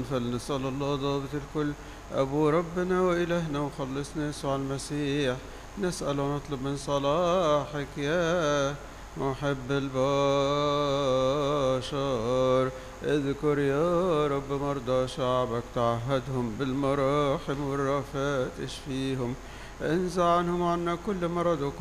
فلنسأل الله ضابط الكل أبو ربنا وإلهنا وخلصنا يسوع المسيح، نسأل ونطلب من صلاحك يا محب البشر. اذكر يا رب مرضى شعبك، تعهدهم بالمراحم والرأفات، اشفيهم، انزع عنهم عنا كل مرض